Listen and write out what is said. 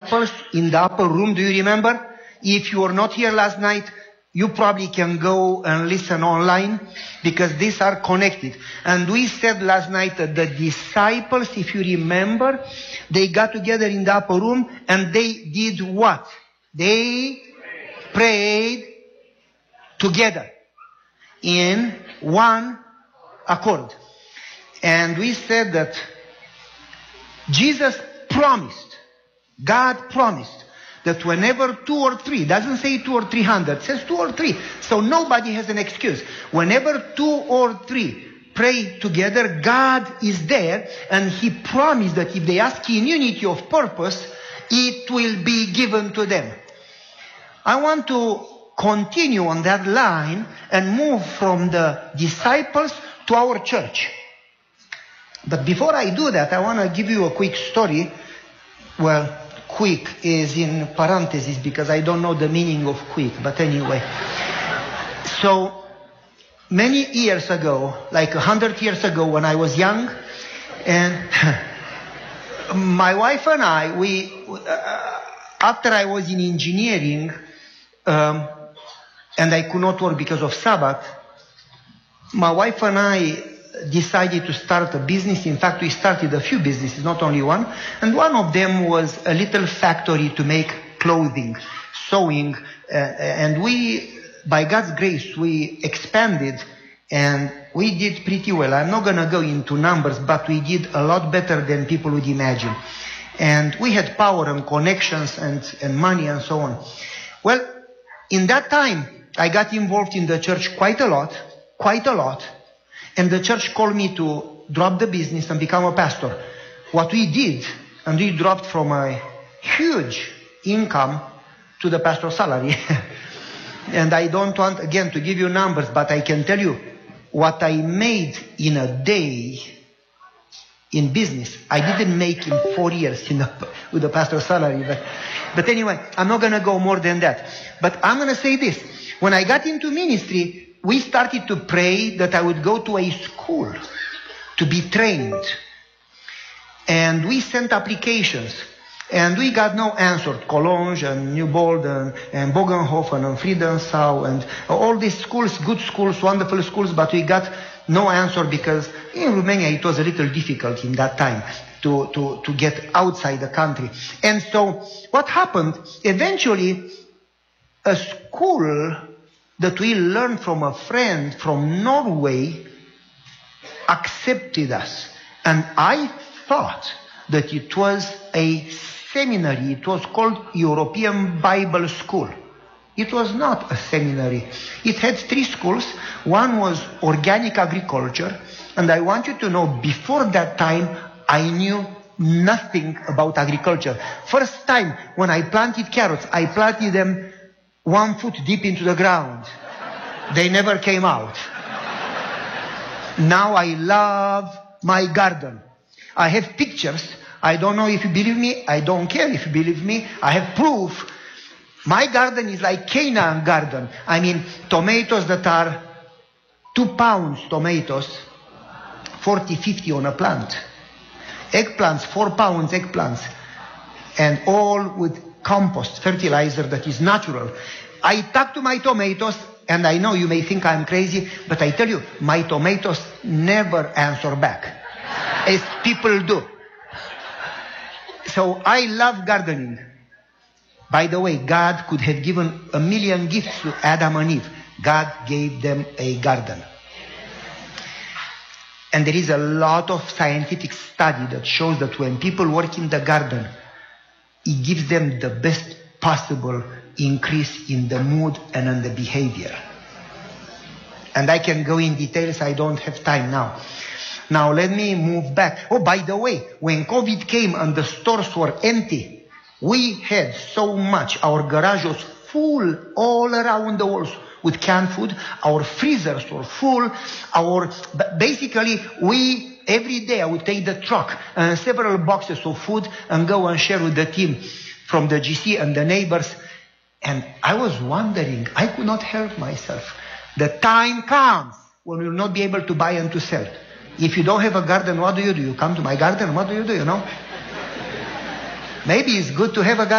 disciples in the upper room. Do you remember? If you were not here last night, you probably can go and listen online because these are connected. And we said last night that the disciples, if you remember, they got together in the upper room and they did what? They prayed together in one accord. And we said that Jesus promised, God promised, that whenever 2 or 3, doesn't say 2 or 300, it says 2 or 3. So nobody has an excuse. Whenever 2 or 3 pray together, God is there, and He promised that if they ask in unity of purpose, it will be given to them. I want to continue on that line and move from the disciples to our church. But before I do that, I want to give you a quick story. Well, quick is in parentheses because I don't know the meaning of quick, but anyway. So, many years ago, like 100 years ago when I was young, and my wife and I, after I was in engineering, and I could not work because of Sabbath, my wife and I decided to start a business. In fact, we started a few businesses, not only one. And one of them was a little factory to make clothing, sewing. And we, by God's grace, we expanded and we did pretty well. I'm not going to go into numbers, but we did a lot better than people would imagine. And we had power and connections and money and so on. Well, in that time, I got involved in the church quite a lot. And the church called me to drop the business and become a pastor. What we did, and we dropped from a huge income to the pastor's salary. And I don't want, again, to give you numbers, but I can tell you what I made in a day in business. I didn't make in 4 years with the pastor's salary. But anyway, I'm not going to go more than that. But I'm going to say this. When I got into ministry, we started to pray that I would go to a school to be trained. And we sent applications. And we got no answer. Cologne and Newbold and Bogenhofen and Friedensau and all these schools, good schools, wonderful schools, but we got no answer because in Romania it was a little difficult in that time to get outside the country. And so what happened? Eventually, a school that we learned from a friend from Norway accepted us. And I thought that it was a seminary. It was called European Bible School. It was not a seminary. It had 3 schools. One was organic agriculture. And I want you to know, before that time, I knew nothing about agriculture. First time when I planted carrots, I planted them 1 foot deep into the ground. They never came out. Now I love my garden. I have pictures. I don't know if you believe me. I don't care if you believe me. I have proof. My garden is like Canaan garden. I mean, tomatoes that are 2 pounds tomatoes, 40, 50 on a plant. Eggplants, 4 pounds eggplants. And all with compost, fertilizer that is natural. I talk to my tomatoes, and I know you may think I'm crazy, but I tell you, my tomatoes never answer back, as people do. So I love gardening. By the way, God could have given 1,000,000 gifts to Adam and Eve. God gave them a garden. And there is a lot of scientific study that shows that when people work in the garden, it gives them the best possible increase in the mood and in the behavior. And I can go in details, I don't have time now. Now let me move back. Oh, by the way, when COVID came and the stores were empty, we had so much, our garage was full all around the walls with canned food. Our freezers were full. Basically, every day I would take the truck and several boxes of food and go and share with the team from the GC and the neighbors. And I was wondering, I could not help myself. The time comes when we will not be able to buy and to sell. If you don't have a garden, what do? You come to my garden, what do? You know? Maybe it's good to have a garden.